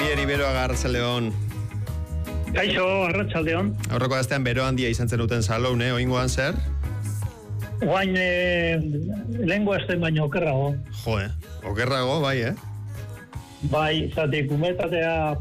Xabier Iberoaga, arratsaldeon. Kaixo, arratsaldeon. Aurreko astean bero handia izan zenuten Saloune, oingoan zer? Oain lehengo astean baino okerrago. Okerrago, bai, Bai, zate kumetatea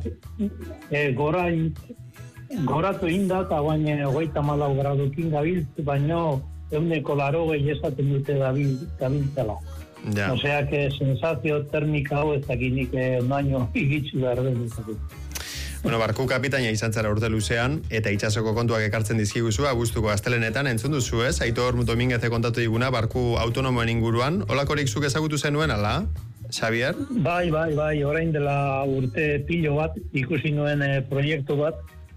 goratu inda, eta bain 34 gradukin gabiltz, baino 180 esaten dute gabiltzela. Ja. Osea, que sensazio termika hau ez dakinik baino igitzu behar den dut. Bueno, barku kapitaina izan zara urte luzean, eta itsasoko kontuak ekartzen dizkiguzu abuztuko astelenetan entzun duzu, ez? Aitor Domingeze kontatu diguna barku autonomoen inguruan. Holakorik zuk ezagutu zenuen, ala? Xabier? Bai, orain dela urte pilo bat, ikusi nuen proiektu bat,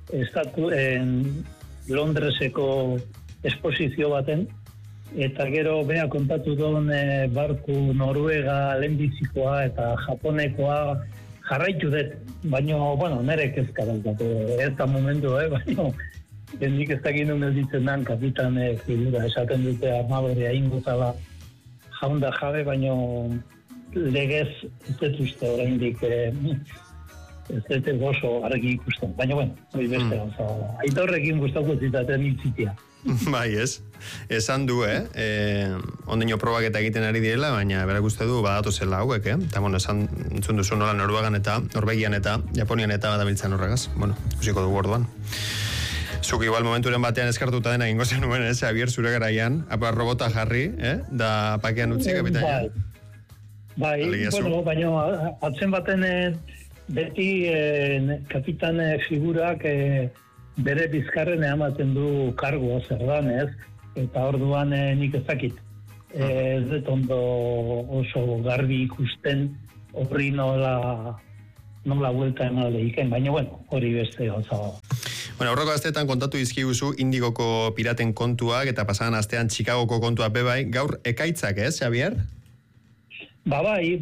Londreseko esposizio baten, eta gero bea kontatu duen barku Noruega, lehenbizikoa eta Japonekoa jarraitu dut, baino, nire kezka dut, ez da momentu, baino, nik ez dakit nun ditzen dan kapitan figura, esaten dute armadorea ingozala jaunda jabe, baino legez ez dut uste oraindik ez dut gozo argi ikusten, baina hori beste gauza. Aitorrekin gustatuko zitaten hitzitia. Bai, ez? Esan du, ondeño probak eta egiten ari direla, baina berak uste du badatu zela hauek, Eta, esan entzun duzu nola Noruegan eta Norvegian eta Japonian eta badabiltzen horregaz. Ikusiko dugu orduan. Zuk igual momenturen batean eskartuta dena egingo zenuen, Xabier, zure garaian, robota jarri, da pakean utzi kapitaina. Bai, baina atzen baten beti kapitan figurak bere bizkarren ematen du kargoa zer dan, eta orduan nik ezakit. Ez dut ondo oso garbi ikusten horri nola vuelta eman lehiken, baina hori beste gauza. Aurreko asteetan kontatu dizkiguzu Indigoko piraten kontuak eta pasadan astean Chicagoko kontua bebai, gaur ekaitzak, Xabier? Bai,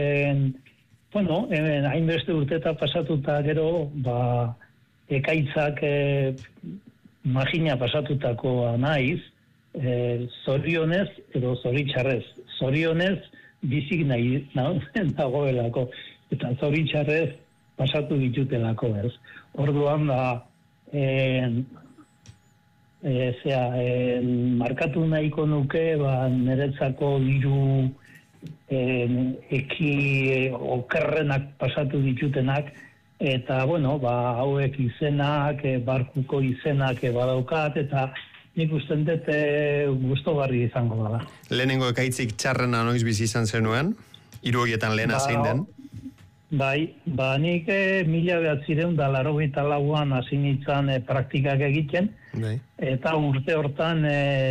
hainbeste urteta pasatuta gero, ekaitzak magina pasatutakoa naiz, zorionez edo zoritxarrez. Zorionez bizik nahi dagoelako, eta zoritxarrez pasatu ditutelako, Orduan markatu nahiko nuke, niretzako hiru okerrenak pasatu ditutenak, eta, hauek izenak, barkuko izenak badaukat, eta nik usten dut gustogarri izango dela. Lehenengo ekaitzik txarrena noiz bizi izan zenuen? Hiru horietan lehena zein den? Bai, nik 1984an hasi nintzen praktikak egiten, eta urte hortan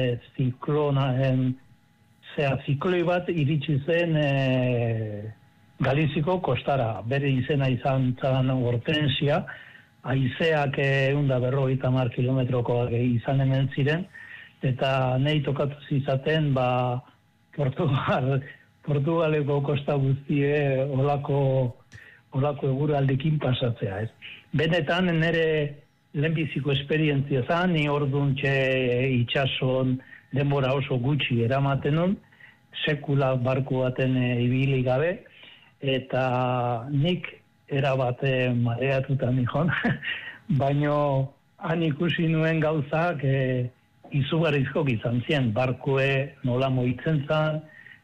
zikloi bat iritsi zen Galiziko kostara. Bere izena izan zen Hortensia, haizeak 150 kilometrokoak izan hemen ziren, eta nahi tokatu zizaten Portugaleko kosta guztie olako eguraldekin pasatzea. Benetan nire lehenbiziko esperientzia zen, ni orduntxe itxason denbora oso gutxi eramaten nun, sekula barku baten ibili gabe, eta nik erabate mareatuta nihon, baino han ikusi nuen gauzak izugarrizko izan zien, barkue nola moitzen zen,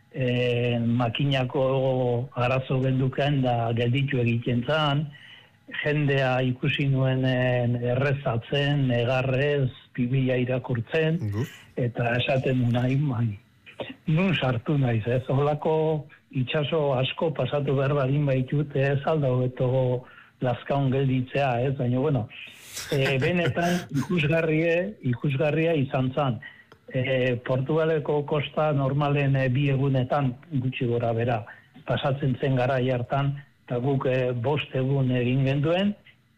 makinako arazo genduken da gelditu egiten zen, jendea ikusi nuen errezatzen, negarrez, biblia irakurtzen, eta esaten nahi, nun sartu naiz, holako itxaso asko pasatu behar badin baitut, ez alda hobeto lazkaun gelditzea, baina, benetan ikusgarria izan zen. Portugaleko kosta normalen 2 egunetan gutxi gora bera pasatzen zen gara hartan, eta guk 5 egun egin genduen,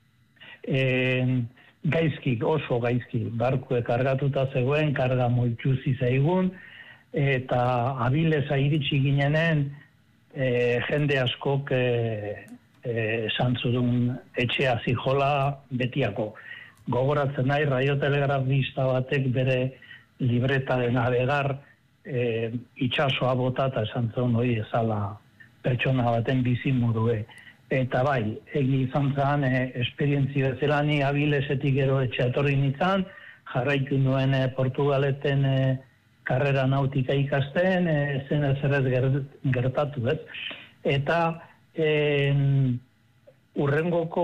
gaizki, oso gaizki, barkue kargatuta zegoen, karga moitxuzi zaigun, eta abileza iritsi ginenen jende askok esantzudun etxea zijola betiako. Gogoratzen nahi, radiotelegrafista batek bere libreta de navegar itxasoa botata esan zuen hori ezala pertsona baten bizimodue. Eta bai, egi izan zen, esperientzia bezala ni Abilesetik gero etxeatorri nintzen, jarraitu nuen Portugaleten karrera nautika ikasten, zen ezerrez gertatu, ez? Eta urrengoko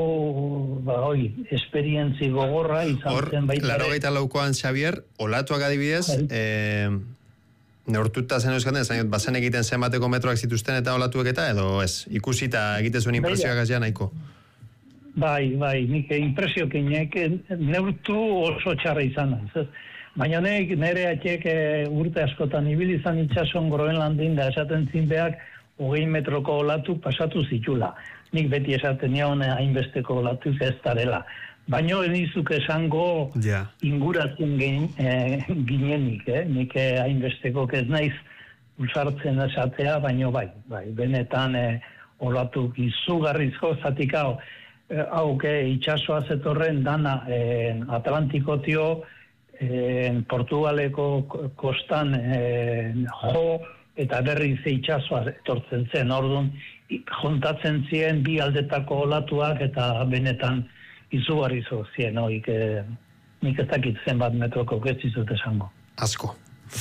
esperientzi gogorra izan zen baita. Hor, 84an, Xavier, olatuak adibidez, neurtuta zen euskaten, bazen egiten zenbateko metroak zituzten eta olatuek eta edo ez? Ikusita egitezun impresioak azia nahiko? Bai, nik impresiokinek neurtu oso txarra izan ez? Baina nire atxek urte askotan ibil izan itxason Groenlandin da esaten zinbeak 20 metroko olatu pasatu zitula. Nik beti esaten nion hainbesteko olatu ez darela. Baina nizuk esango inguratzen ginenik, nik hainbesteko ez naiz usartzen esatea, baina bai, benetan olatu izugarrizko zatik hau itxasoa zetorren dana Atlantikotio Portugaleko kostan jo eta berriz itxasoa etortzen zen, orduan jontatzen ziren bi aldetako olatuak eta benetan izugarrizo zien, nik ez dakit zenbat metroko getzizut esango. Asko.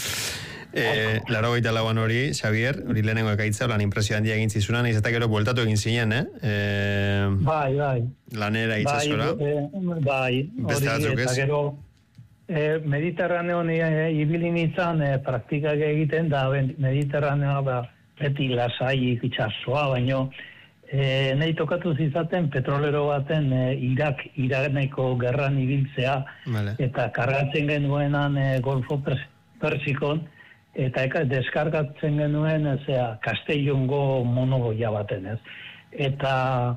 84an hori, Xavier, hori lehenengo ekaitza, lan impresio handia egin zizunan, izatak gero bueltatu egin zinen, Bai. Lanera itxasora. Bai, hori, eta gero Mediterraneon ibili nintzen praktikak egiten, da Mediterraneoa beti lasai itxasoa, baino nahi tokatu zizaten petrolero baten Iraneko gerran ibiltzea, eta kargatzen genuenan Golfo Persikon, eta deskargatzen genuen Castellongo monogoia baten, ez. Eta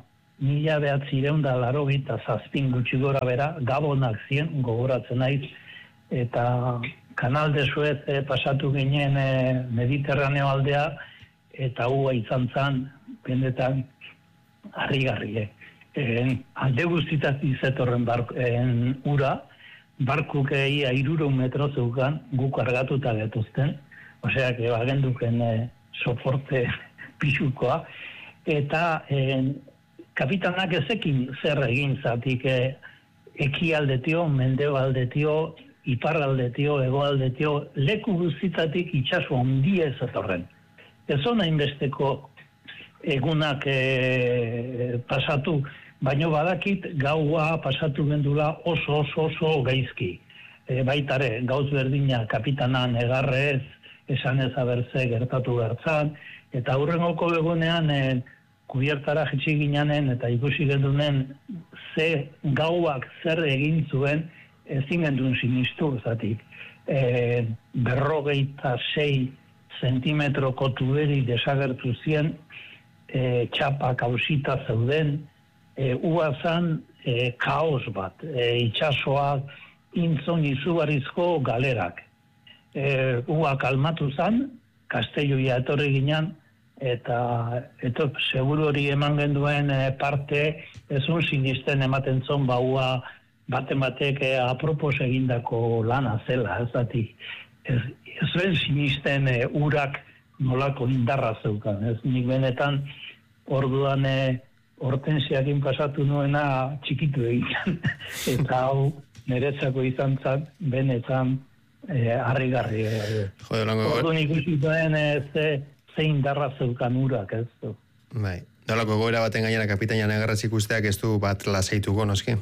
1987 gutxi gora bera, Gabonak zien, gogoratzen naiz, eta Kanal de Suez pasatu ginen Mediterraneo aldea, eta hua izan zan, benetan, harrigarri. Alde guztitaz izetorren ura, barkuk ia 300 metro zeukan, guk argatuta getuzten, osea, bagenduken soporte pixukoa, eta kapitanak ezekin zer egin zatik ekialdetio, mendebaldetio, iparraldetio, egoaldetio, leku guztitatik itxaso handia ezetorren. Ez hona inbesteko egunak pasatu, baino badakit gaua pasatu gendula oso gaizki. Baitare, gauz berdina kapitanan egarrez, esan ez abertze gertatu gertzan, eta hurrengoko egunean kubiertara jetxik ginanen eta ikusi gendunen ze gauak zer egin zuen ezin gendun sinistu zatik. 56 zentimetroko tuberi desagertu zien, txapak hausita zeuden, uazan kaos bat, itxasoak intzon izugarrizko galerak. Ua kalmatu zan, Kastelloia etorri ginen, eta seguru hori eman genduen parte ezun sinisten ematen zon ua batek apropos egindako lana zela, ez dati. Ez sinisten urak nolako indarra zeukan, ez nik benetan orduan hortensiakin pasatu nuena txikitu egiten, eta hau niretzako izan zan, benetan harrigarri. Orduan ikusi duen ze indarra zeukan urak, ez du. Bai, nolako goera baten gainera kapitainan egarraz ikusteak ez du bat lasaituko, noski?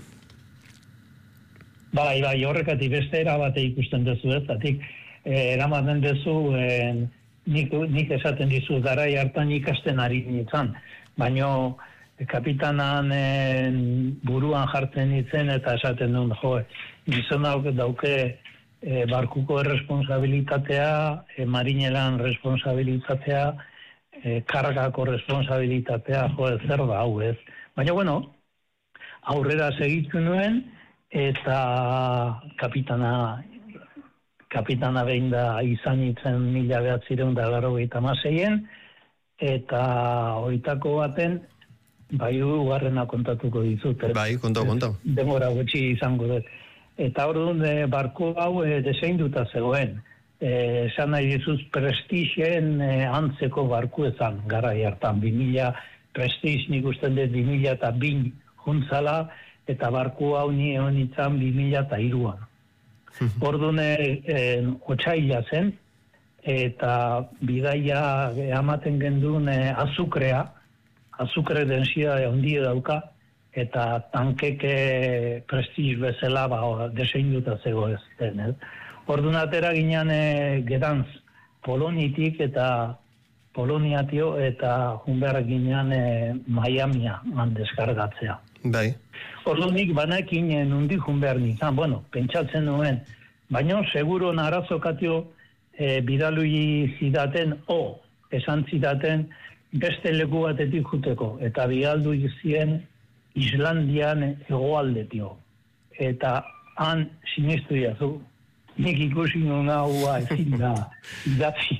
Bai, horrekatik beste era bate ikusten dezu ez, zatik eramaten dezu, nik esaten dizu garai hartan ikasten ari nintzen, baino kapitanan buruan jartzen nintzen eta esaten duen, gizon dauke barkuko responsabilitatea, marinelan responsabilitatea, kargako responsabilitatea, zer da hau ez. Baina, bueno, aurrera segitzen nuen, eta kapitana behin da izan itzen 1986, eta oitako baten, bai ugarrena kontatuko dizut. Bai, kontau. Demora gutxi izango dut. Eta orduan barko hau deseinduta zegoen. Esan nahi dizuz prestixen antzeko barku ezan, garai hartan, Prestige nik usten dut 2002 juntzala, eta barku hau ni egon itzan 2003an. Orduan otsaila zen, eta bidaia ematen gendun azukre densia ondia dauka, eta tankeke Prestige bezala deseinduta zegoen. Orduan atera ginen Gdansk, Polonitik eta Poloniatio eta junberrak ginen Miamia deskargatzea. Bai. Orduan nik banakin nundi junber nintzen, pentsatzen nuen, baina seguro narazokatio bidalui zidaten, esan zidaten beste leku batetik juteko, eta bialdu izien Islandian hegoaldetio. Eta han sinistu jazu, nik ikusi nuna ezin da idatzi.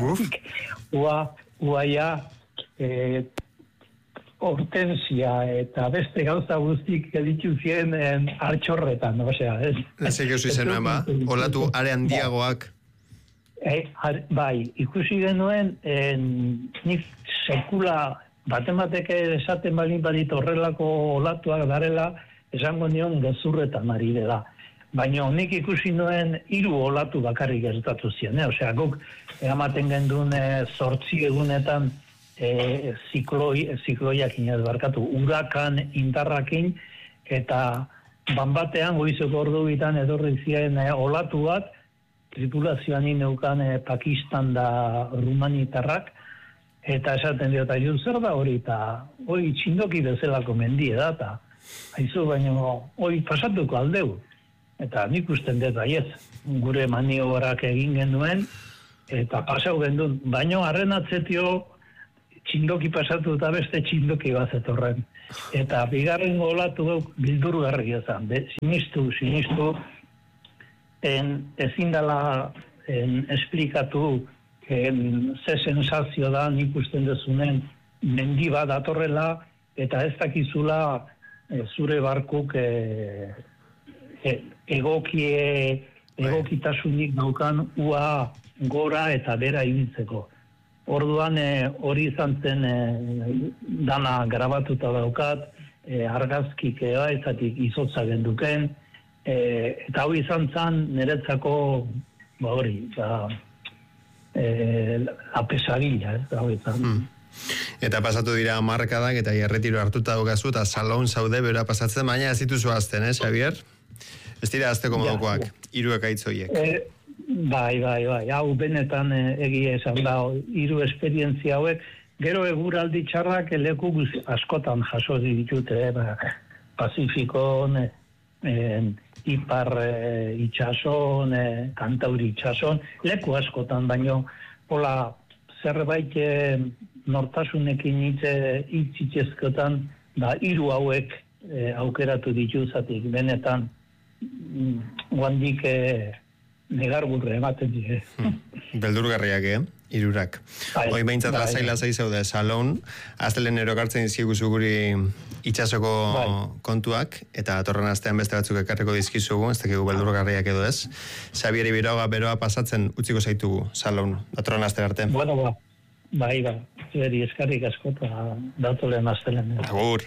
Hortensia eta beste gauza guztik editu ziren hartxorretan, osea, ez? Ezek eusi zenuen, olatu are handiagoak. Bai, ikusi genuen, nik sekula batemateke esaten balin badit horrelako olatuak darela, esango nion gezurretan ari dela. Baina nik ikusi nuen 3 olatu bakarrik gertatu ziren, osea, guk ematen genduen 8 egunetan zikloiak inaz barkatu, urakan indarrakin, eta banbatean goizeko ordu bitan edorri ziren olatu bat, tripulazioan ineukan Pakistan da Rumanitarrak, eta esaten diota, zer da hori, eta hori txindoki bezalako mendie da, eta haizu baino hori pasatuko aldeu. Eta nik usten dut baiez, gure maniobrak egin genuen, eta pasau gendun, baino harren atzetio txindoki pasatu eta beste txindoki bazetorren. Eta bigarren olatu gauk bildur garri ezan, sinistu, ezin dela esplikatu ze sensazio da nik usten dezunen mendi bat datorrela, eta ez dakizula zure barkuk egokitasunik daukan ua gora eta bera ibiltzeko. Orduan hori izan zen dana grabatuta daukat, argazkik ezatik izotza genduken, eta hau izan zen niretzako hori, la pesadilla, hau izan. Eta pasatu dira markadak eta erretiro hartuta daukazu eta salon zaude bera pasatzen, baina ez dituzu azten, Xavier? Ez dira azteko modukoak, 3 ekaitz horiek. Bai, hau benetan egia esan da, 3 esperientzia hauek, gero eguraldi txarrak leku askotan jaso ditute, Pazifikon, Ipar itxason, Kantauri itxason, leku askotan, baino, hola, zerbait nortasunekin itzitzezkotan, 3 hauek aukeratu dituzatik, benetan, guandik negarburre ematen dire. Beldurgarriak, 3. Hoi behintzat lasaila zaude salon, aztelen erokartzen dizkiguzu guri itxasoko kontuak, eta atorren astean beste batzuk ekarriko dizkizugu, ez dakigu beldurgarriak edo ez. Xabieri beroa pasatzen utziko zaitugu salon, atorren aste arte. Bueno, bai, zuberi eskarrik asko eta datolen astelen. Agur.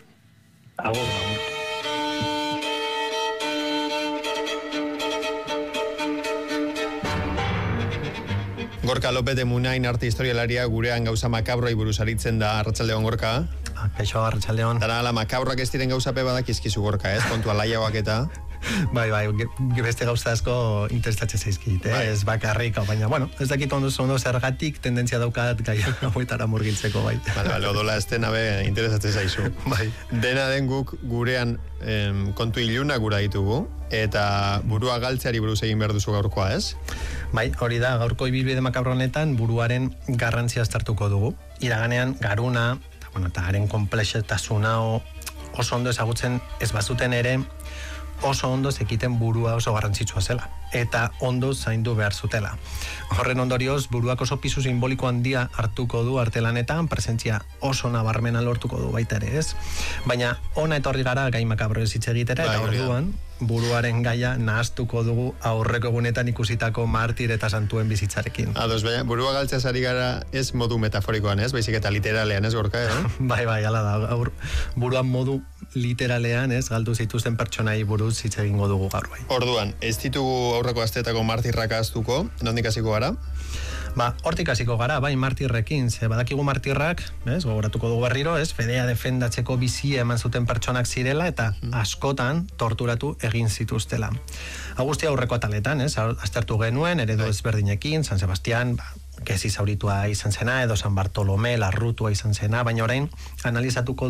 Gorka López de Munain arte historialaria gurean gauza makabroi buruz aritzen da. Arratsaldeon, Gorka. Kaixo, arratsaldeon. Dara ala makabroak ez diren gauza badak izkizu, Gorka, ez? Kontu alaiagoak eta... Bai, beste gauza asko interesatzen zaizkit, ez bakarrik, baina, ez dakit ondo zergatik tendentzia daukat gai hauetara murgiltzeko, bai. Bale, odola ez denabe interesatzen zaizu. Bai. Dena den guk gurean kontu iluna gura ditugu, eta burua galtzeari buruz egin behar duzu gaurkoa, ez? Bai, hori da, gaurko ibilbide makabronetan buruaren garrantzia aztertuko dugu. Iraganean, garuna, eta haren konplexetasuna oso ondo ezagutzen ez bazuten ere, oso ondo zekiten burua oso garrantzitsua zela, eta ondo zaindu behar zutela. Horren ondorioz, buruak oso pisu simboliko handia hartuko du artelanetan, presentzia oso nabarmena lortuko du baita ere, ez? Baina ona etorri gara gai makabro ez hitz egitera, eta orduan, buruaren gaia nahaztuko dugu aurreko egunetan ikusitako martir eta santuen bizitzarekin. Ados, baina burua galtzeaz ari gara ez modu metaforikoan, ez? Baizik eta literalean, ez, Gorka, edo? Bai, ala da, buruan modu literalean, ez, galdu zituzten pertsonai buruz hitz egingo dugu gaur bai. Orduan, ez ditugu aurreko asteetako martirrak ahaztuko, nondik hasiko gara? Hortik hasiko gara, bai, martirrekin, ze badakigu martirrak, ez, gogoratuko dugu berriro, ez, fedea defendatzeko bizia eman zuten pertsonak zirela, eta askotan torturatu egin zituztela. Guztia aurreko ataletan, ez, aztertu genuen, eredu ezberdinekin, San Sebastian, gezi zauritua izan zena, edo San Bartolome, larrutua izan zena, baina orain analizatuko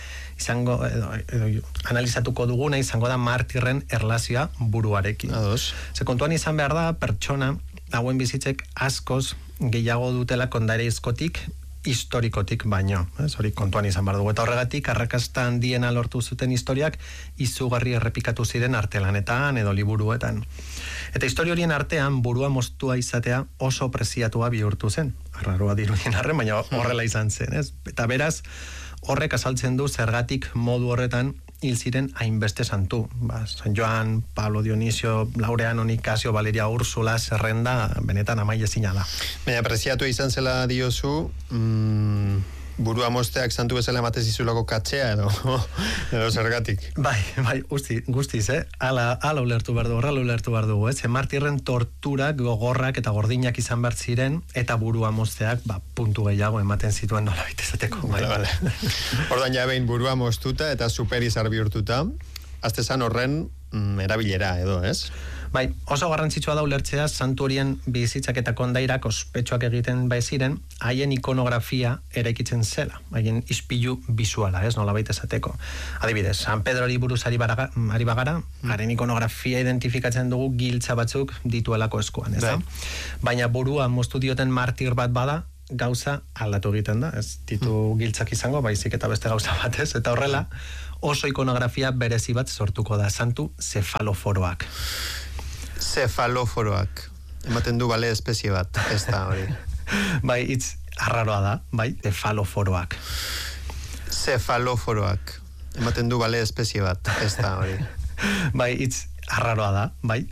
duguna izango da martirren erlazioa buruarekin. Ados. Ze kontuan izan behar da, pertsona hauen bizitzek askoz gehiago dutela kondareizkotik, historikotik baino. Hori kontuan izan behar dugu. Eta horregatik, arrakasta handiena lortu zuten historiak izugarri errepikatu ziren artelanetan edo liburuetan. Eta historia horien artean burua moztua izatea oso preziatua bihurtu zen. Arraroa dirudien arren, baina horrela izan zen. Ez? Eta beraz, horrek azaltzen du zergatik modu horretan hil ziren hainbeste santu. San Joan, Pablo Dionisio, Laureano, Nicasio, Valeria Úrsula, zerrenda, benetan amaiezina da. Baina preziatu izan zela diozu, burua mozteak santu bezala ematez izulako katxea edo zergatik. Bai, guztiz, Ala ulertu behar dugu, horrela ulertu behar dugu, martirren torturak, gogorrak eta gordinak izan behar ziren, eta burua mozteak, puntu gehiago ematen zituen nola baitezateko. Vale. Ordan ja behin burua moztuta eta superizar bihurtuta, azte zan horren erabilera edo, ez? Bai, oso garrantzitsua da ulertzea santu horien bizitzak eta kondairak ospetsuak egiten ziren, haien ikonografia eraikitzen zela, haien ispilu bisuala, ez, nola baita esateko. Adibidez, San Pedrori buruz ari bagara, haren ikonografia identifikatzen dugu giltza batzuk dituelako eskuan, ez da? Baina burua moztu dioten martir bat bada, gauza aldatu egiten da, ez ditu giltzak izango, baizik eta beste gauza batez, eta horrela, oso ikonografia berezi bat sortuko da, santu zefaloforoak. Zefaloforoak. Ematen du bale espezie bat, ez da hori. Bai, hitz arraroa da, bai, zefaloforoak. Zefaloforoak. Ematen du bale espezie bat, ez da hori. Bai, hitz arraroa da, bai,